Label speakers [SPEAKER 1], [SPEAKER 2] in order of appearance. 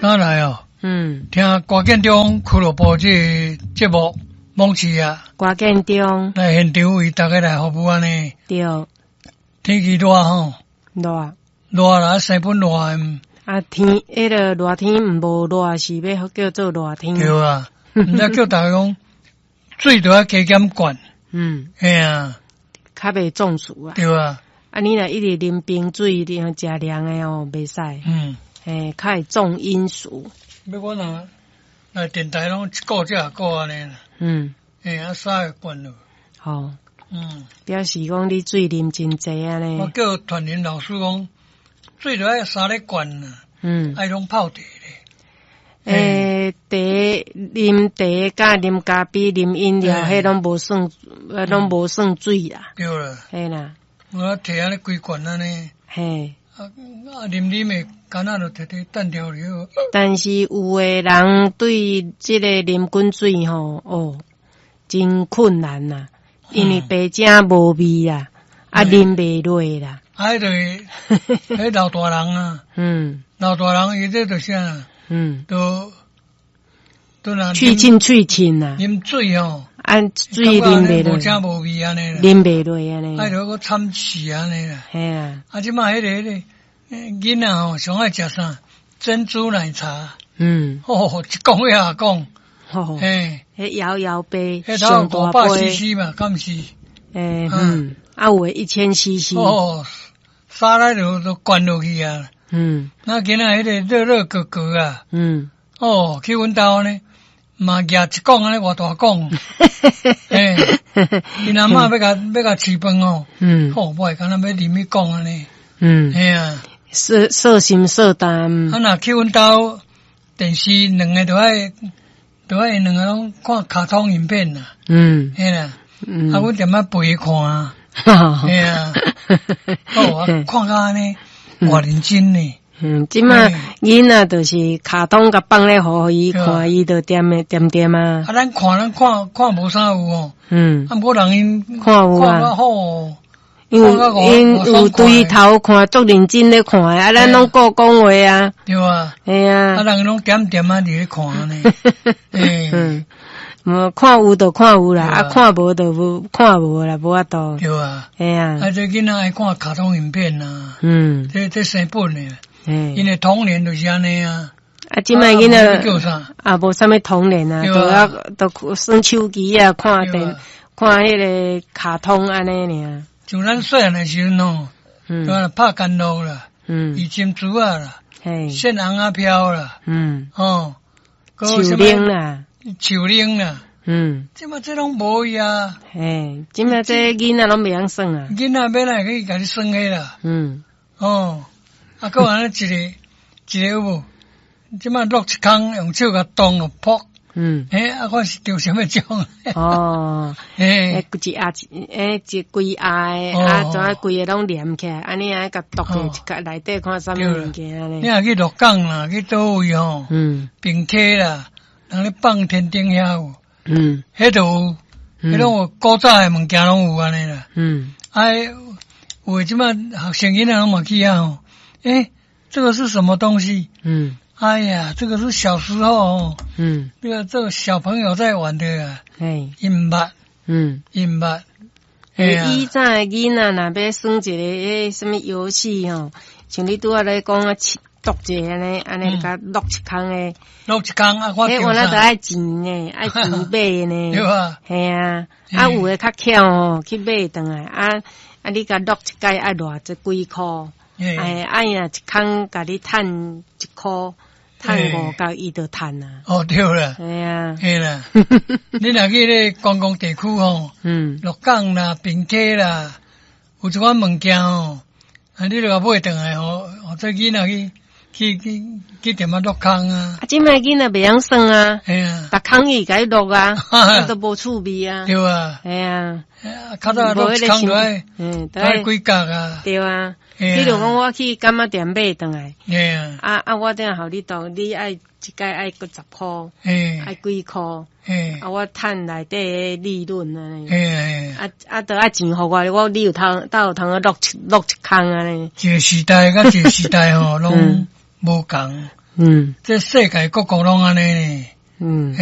[SPEAKER 1] 哪来哦？听歌建中俱乐部这节目蒙市啊，
[SPEAKER 2] 歌建中
[SPEAKER 1] 来现场为大家来服务安尼。
[SPEAKER 2] 对，
[SPEAKER 1] 天气热吼，
[SPEAKER 2] 热
[SPEAKER 1] 啦，西本热
[SPEAKER 2] 啊天，迄个热天无热是要叫做热天。
[SPEAKER 1] 对啊，毋则叫大家讲水都要加减灌。嘿啊，
[SPEAKER 2] 较袂中暑啊。
[SPEAKER 1] 对啊。
[SPEAKER 2] 啊，你若一直啉冰水，啉食凉诶哦，袂使。较会中阴暑。
[SPEAKER 1] 要我若电台拢一个这个安尼啦。啊3个灌落。
[SPEAKER 2] 好。表示讲你水啉真济安尼。
[SPEAKER 1] 我叫团员老师讲，水就要3粒灌啦。爱拢泡茶咧。
[SPEAKER 2] 茶啉茶甲啉咖啡啉饮料，迄拢无算水啦。
[SPEAKER 1] 对啦。
[SPEAKER 2] 嘿啦。
[SPEAKER 1] 我摕安尼规罐安尼。
[SPEAKER 2] 嘿。
[SPEAKER 1] 啉诶，干那就摕单条了。
[SPEAKER 2] 但是有诶人对即个啉滚水吼，真困难呐，因为白正无味啦，啉袂落啦。
[SPEAKER 1] 迄就是迄老大人啊。老大人伊这就啥啦？都若
[SPEAKER 2] 喙亲啦。
[SPEAKER 1] 啉水吼。
[SPEAKER 2] 水啉袂落，
[SPEAKER 1] 无正无味安尼啦。
[SPEAKER 2] 啉袂落安尼。
[SPEAKER 1] 著个参豉安尼啦。
[SPEAKER 2] 嘿啊。
[SPEAKER 1] 即摆迄个囡仔吼，上爱食啥？珍珠奶茶。一讲一下讲。
[SPEAKER 2] 嘿。迄摇杯。
[SPEAKER 1] 迄头500cc 嘛，敢是？
[SPEAKER 2] 有诶1000cc。
[SPEAKER 1] 沙来就灌落去啊。那囡仔迄个热哥哥啊。去阮兜呢。嘛举一缸安尼偌大缸，因阿嬷要甲饲饭哦，我敢若要啉一缸安尼，啊，
[SPEAKER 2] 细心细胆。
[SPEAKER 1] 啊，若去阮兜电视两个都爱两个拢看卡通影片啦，嘿啦，啊，阮踮啊陪看，嘿啊，看甲安尼偌认真呢。
[SPEAKER 2] 即摆囡仔就是卡通甲放咧互伊看，伊就点啊。
[SPEAKER 1] 咱看无啥有哦。啊，无人因
[SPEAKER 2] 看有啊。
[SPEAKER 1] 好，
[SPEAKER 2] 因有对头看，足认真咧看诶，咱拢顾讲话啊。
[SPEAKER 1] 对啊。
[SPEAKER 2] 系啊。
[SPEAKER 1] 人拢点啊伫咧看呢。
[SPEAKER 2] 看有就看有啦，看无就看无啦，无法度。
[SPEAKER 1] 对啊。
[SPEAKER 2] 系啊。
[SPEAKER 1] 这囡仔爱看卡通影片呐。这生本诶。因为童年就是安尼啊。
[SPEAKER 2] 即摆囡仔无啥物童年啊，都耍手机啊，看迄个卡通安尼尔。
[SPEAKER 1] 像咱细汉诶时阵吼，都拍干乐啦，鱼珍珠啊啦，线红啊飘啦，
[SPEAKER 2] 树玲啦，
[SPEAKER 1] 即摆这拢无去啊。
[SPEAKER 2] 即摆这囡仔拢袂晓耍啊。
[SPEAKER 1] 囡仔要来去甲你耍迄啦。啊，搁安尼一个有无？即摆落一空，用手甲动落扑。啊，我是钓什么种？
[SPEAKER 2] 一规鸭诶，怎规个拢连起来，安尼甲剁起内底看啥物物件安尼。
[SPEAKER 1] 你若去鹿港啦，去倒位吼？平溪啦，人咧放天顶遐有。迄都有，迄拢有古早诶物件拢有安尼啦。有即摆学生囡仔拢嘛去啊吼。这个是什么东西？哎呀，这个是小时候这个小朋友在玩的银麦。
[SPEAKER 2] 以前的囡仔若要耍一个什么游戏吼，像你拄仔咧讲啊，剁一个安尼甲落一空诶，
[SPEAKER 1] 我
[SPEAKER 2] 原来都爱钱呢，爱钱买呢，
[SPEAKER 1] 对啊，
[SPEAKER 2] 系啊，有诶较巧吼，去买转来你甲落一届爱偌这几箍。若一空甲你趁1箍，趁5角伊就趁啊。
[SPEAKER 1] 对啦。嘿啦。你若去咧观光地区吼，鹿港啦、平溪啦，有一款物件吼，你著甲买转来吼，这囡仔去点落空啊。
[SPEAKER 2] 即摆囡仔袂晓耍啊。
[SPEAKER 1] 嘿啊。
[SPEAKER 2] 逐空伊甲伊落啊，都无趣味啊。
[SPEAKER 1] 对啊。
[SPEAKER 2] 嘿啊。
[SPEAKER 1] 较早落一空都爱几角啊。
[SPEAKER 2] 对啊。比如讲，我去柑仔店买转来，我等下互你当，你爱一届爱个10箍，爱几箍，我趁内底诶利润啊，都爱钱互我，你有通落一空安尼。
[SPEAKER 1] 一个时代甲一个时代吼，拢无共。 这世界各国拢安尼呢。